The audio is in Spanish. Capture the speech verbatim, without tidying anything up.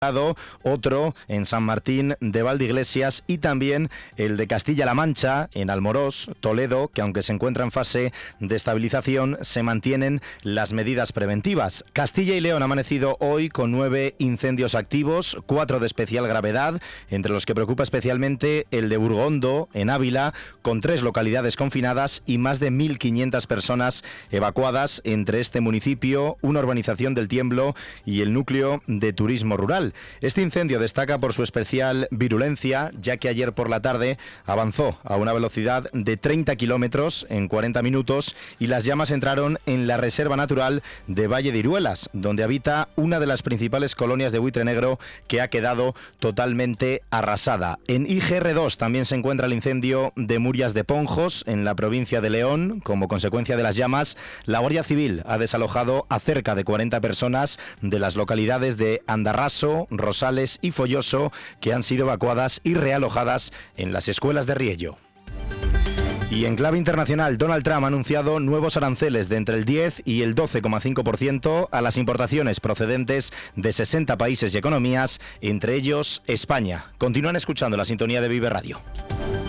otro en San Martín de Valdeiglesias y también el de Castilla-La Mancha, en Almorós, Toledo, que aunque se encuentra en fase de estabilización, se mantienen las medidas preventivas. Castilla y León ha amanecido hoy con nueve incendios activos, cuatro de especial gravedad, entre los que preocupa especialmente el de Burgondo, en Ávila, con tres localidades confinadas y más de mil quinientas personas evacuadas entre este municipio, una urbanización del Tiemblo y el núcleo de turismo rural. Este incendio destaca por su especial virulencia, ya que ayer por la tarde avanzó a una velocidad de treinta kilómetros en cuarenta minutos y las llamas entraron en la Reserva Natural de Valle de Iruelas, donde habita una de las principales colonias de buitre negro que ha quedado totalmente arrasada. En I G R dos también se encuentra el incendio de Murias de Ponjos, en la provincia de León. Como consecuencia de las llamas, la Guardia Civil ha desalojado a cerca de cuarenta personas de las localidades de Andarraso, Rosales y Folloso, que han sido evacuadas y realojadas en las escuelas de Riello. Y en clave internacional, Donald Trump ha anunciado nuevos aranceles de entre el diez y el doce coma cinco por ciento a las importaciones procedentes de sesenta países y economías, entre ellos España. Continúan escuchando la sintonía de Vive Radio.